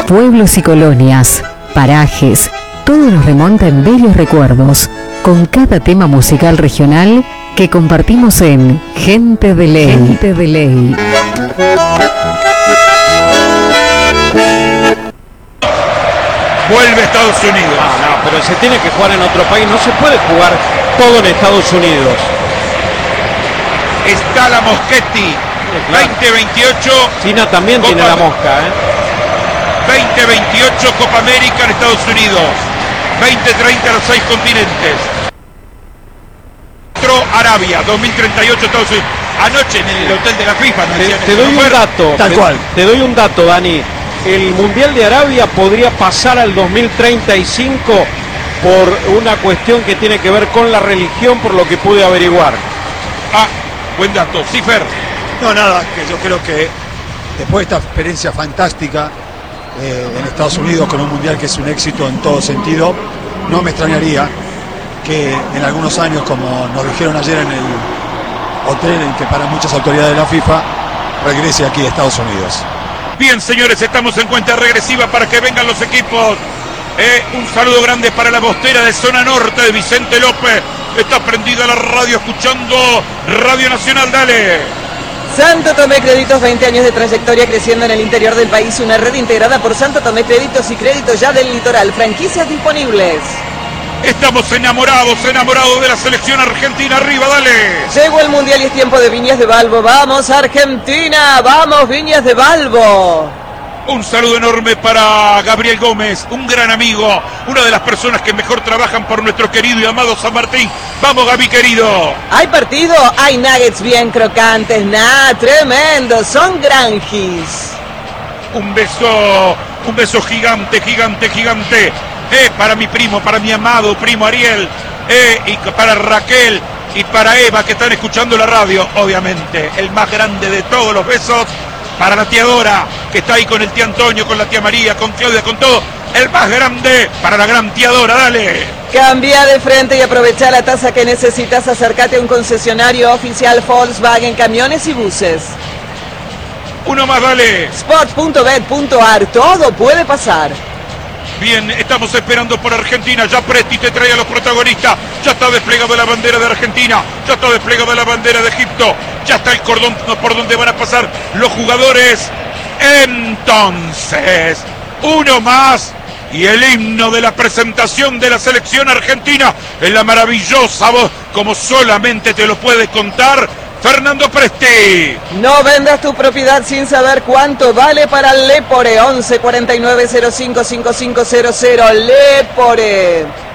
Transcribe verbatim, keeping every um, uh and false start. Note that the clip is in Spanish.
Pueblos y colonias, parajes, todo nos remonta en bellos recuerdos, con cada tema musical regional que compartimos en Gente de Ley. Gente de Ley. Vuelve a Estados Unidos. Ah, no, pero se tiene que jugar en otro país, no se puede jugar todo en Estados Unidos. Está la Moschetti, claro. veinte veintiocho. China también Copa, tiene la mosca, ¿eh? veinte veintiocho Copa América en Estados Unidos. veinte treinta los seis continentes. Arabia, dos mil treinta y ocho Estados Unidos. Anoche en el hotel de la FIFA. ¿No? Te, te doy un dato. Tal te, cual. Te doy un dato, Dani. El Mundial de Arabia podría pasar al dos mil treinta y cinco por una cuestión que tiene que ver con la religión, por lo que pude averiguar. Ah, buen dato. Cifer. No, nada, que yo creo que después de esta experiencia fantástica eh, en Estados Unidos con un Mundial que es un éxito en todo sentido, no me extrañaría que en algunos años, como nos dijeron ayer en el hotel en que paran muchas autoridades de la FIFA, regrese aquí a Estados Unidos. Bien, señores, estamos en cuenta regresiva para que vengan los equipos. Eh, un saludo grande para la bostera de Zona Norte de Vicente López. Está prendida la radio escuchando Radio Nacional, dale. Santo Tomé Créditos, veinte años de trayectoria creciendo en el interior del país. Una red integrada por Santo Tomé Créditos y Créditos Ya del Litoral. Franquicias disponibles. Estamos enamorados, enamorados de la selección argentina. Arriba, dale. Llegó el Mundial y es tiempo de Viñas de Balbo. ¡Vamos, Argentina! ¡Vamos, Viñas de Balbo! Un saludo enorme para Gabriel Gómez, un gran amigo, una de las personas que mejor trabajan por nuestro querido y amado San Martín. ¡Vamos, Gaby, querido! ¿Hay partido? Hay nuggets bien crocantes. ¡Nah, tremendo! Son granjis. Un beso, un beso gigante, gigante, gigante. Eh, para mi primo, para mi amado primo Ariel, eh, y para Raquel y para Eva que están escuchando la radio, obviamente, el más grande de todos los besos, para la tía Dora, que está ahí con el tío Antonio, con la tía María, con Claudia, con todo, el más grande, para la gran tía Dora, dale. Cambia de frente y aprovecha la tasa que necesitas, acércate a un concesionario oficial Volkswagen Camiones y Buses. Uno más, dale. Spot punto bet punto ar, todo puede pasar. Bien, estamos esperando por Argentina. Ya Presti te trae a los protagonistas. Ya está desplegada la bandera de Argentina. Ya está desplegada la bandera de Egipto. Ya está el cordón por donde van a pasar los jugadores. Entonces, uno más. Y el himno de la presentación de la selección argentina. En la maravillosa voz, como solamente te lo puede contar Fernando Presti. No vendas tu propiedad sin saber cuánto vale para Lepore. once cuarenta y nueve cero cinco cinco cinco cero cero. Lepore.